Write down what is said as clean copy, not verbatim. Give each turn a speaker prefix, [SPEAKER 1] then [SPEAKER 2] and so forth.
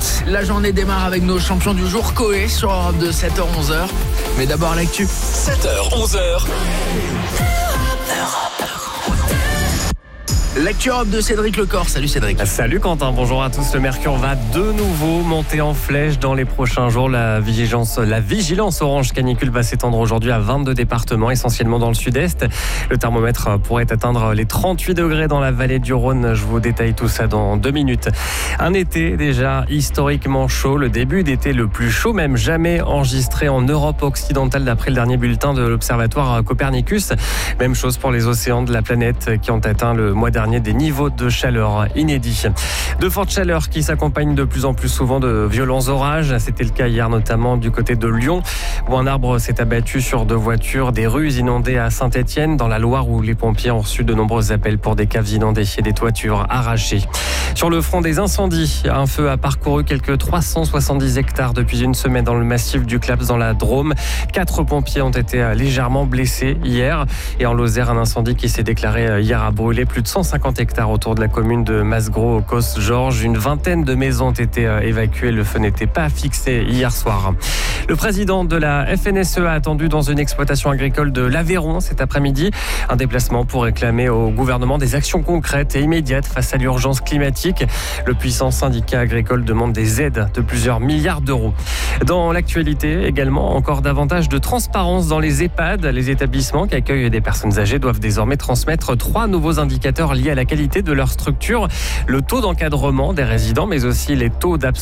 [SPEAKER 1] suite, la journée démarre avec nos champions du jour, Coé, sur Europe 2, 7h-11h. Mais d'abord l'actu.
[SPEAKER 2] 7h-11h.
[SPEAKER 1] L'actu Europe de Cédric Lecor. Salut Cédric.
[SPEAKER 3] Salut Quentin, bonjour à tous. Le mercure va de nouveau monter en flèche dans les prochains jours. La vigilance orange canicule va s'étendre aujourd'hui à 22 départements, essentiellement dans le sud-est. Le thermomètre pourrait atteindre les 38 degrés dans la vallée du Rhône. Je vous détaille tout ça dans 2 minutes. Un été déjà historiquement chaud. Le début d'été le plus chaud, même jamais enregistré en Europe occidentale d'après le dernier bulletin de l'Observatoire Copernicus. Même chose pour les océans de la planète qui ont atteint le mois dernier des niveaux de chaleur inédits. De fortes chaleurs qui s'accompagnent de plus en plus souvent de violents orages. C'était le cas hier notamment du côté de Lyon où un arbre s'est abattu sur 2 voitures, des rues inondées à Saint-Étienne dans la Loire où les pompiers ont reçu de nombreux appels pour des caves inondées et des toitures arrachées. Sur le front des incendies, un feu a parcouru quelques 370 hectares depuis une semaine dans le massif du Claps dans la Drôme. 4 pompiers ont été légèrement blessés hier. Et en Lozère, un incendie qui s'est déclaré hier a brûlé plus de 150 hectares autour de la commune de Masgros au Causse-Georges. Une vingtaine de maisons ont été évacuées. Le feu n'était pas fixé hier soir. Le président de la FNSEA attendu dans une exploitation agricole de l'Aveyron cet après-midi. Un déplacement pour réclamer au gouvernement des actions concrètes et immédiates face à l'urgence climatique. Le puissant syndicat agricole demande des aides de plusieurs milliards d'euros. Dans l'actualité également, encore davantage de transparence dans les EHPAD. Les établissements qui accueillent des personnes âgées doivent désormais transmettre 3 nouveaux indicateurs liés à la qualité de leur structure. Le taux d'encadrement des résidents, mais aussi les taux d'absence